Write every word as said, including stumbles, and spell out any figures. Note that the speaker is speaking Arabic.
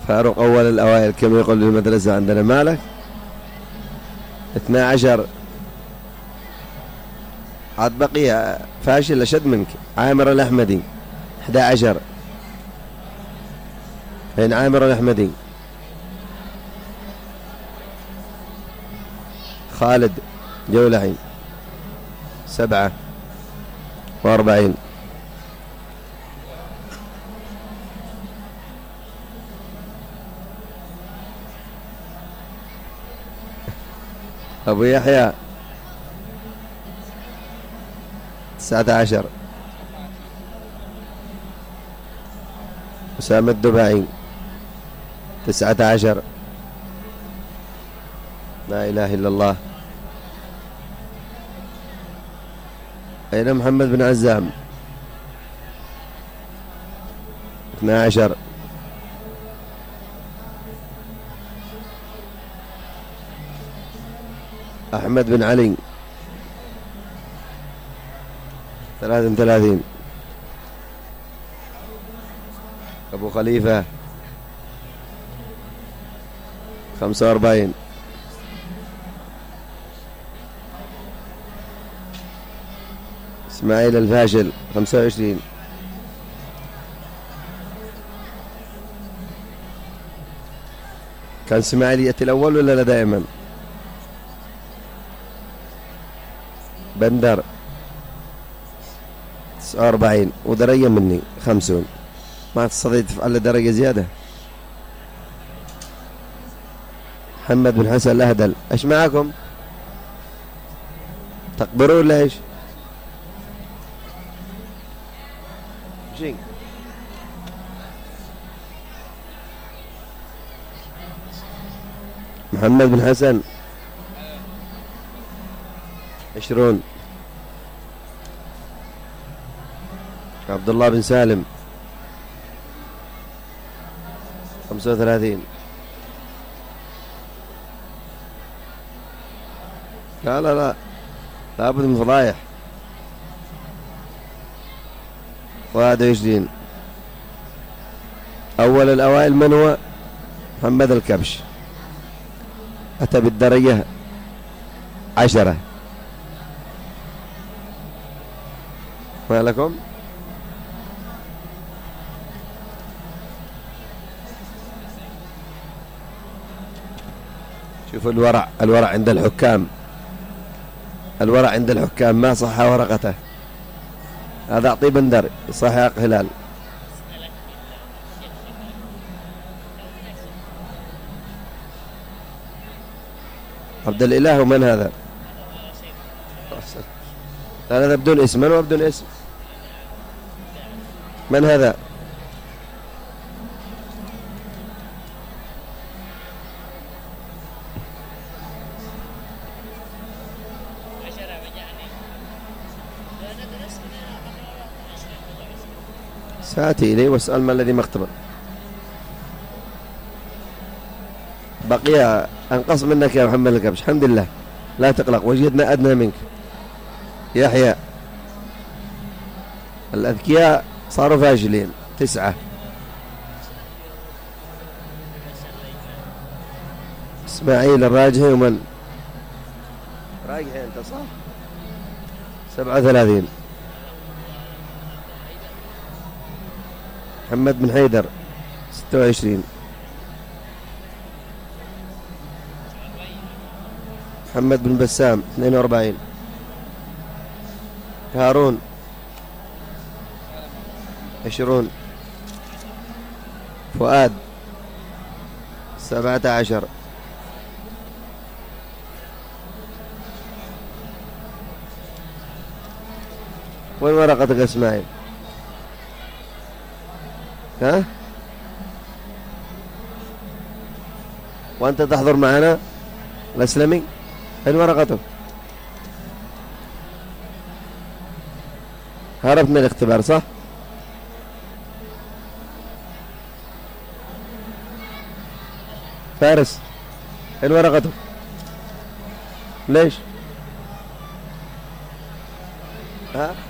فاروق أول الأوائل كما يقول المدرسة عندنا. مالك؟ اثنا عشر. عاد بقي فاشل أشد منك. عامر الأحمدي أحد عشر. هين عامر الأحمدي. خالد جولحي سبعة وأربعين. أبو يحيى تسعة عشر. أسامة الدباعي تسعة عشر. لا إله إلا الله. أين محمد بن عزام؟ اثنا عشر. أحمد بن علي ثلاثة وثلاثين. أبو خليفة خمسة وأربعين. إسماعيل الفاشل خمسة وعشرين. كان إسماعيل يأتي الأول ولا لا دائما؟ بندر تسعة وأربعين ودرجة مني خمسون. ما تستطيع تفعل درجة زيادة. محمد بن حسن الأهدل ايش معكم؟ تقبروا ولا ايش؟ شيء محمد بن حسن عشرون. عبد الله بن سالم خمسة وثلاثين. لا لا لا لابد من فضايح. واحد وعشرين. أول الأوائل من هو؟ محمد الكبش أتى بالدرجة عشرة. ما لكم؟ شوفوا الورع. الورع عند الحكام. الورع عند الحكام ما صح ورقته. هذا أعطيه بندر صح يا هلال. عبد الإله ومن هذا؟ هذا بدون اسم. من هو بدون اسم؟ من هذا؟ سآتي إليه واسأل ما الذي مختبر. بقي أنقص منك يا محمد الكبش. الحمد لله لا تقلق وجدنا أدنى منك. يحيى الأذكياء صاروا فاشلين تسعة. إسماعيل الراجحي ومن راجحي أنت صح. سبعة وثلاثين. محمد بن حيدر ستة وعشرين. محمد بن بسام اثنين وأربعين. هارون عشرون. فؤاد سبعة عشر. وين ورقتك اسماعيل؟ ها؟ وأنت تحضر معنا الأسلمي؟ أين ورقته؟ هربت من الاختبار صح؟ فارس أين ورقته؟ ليش؟ ها؟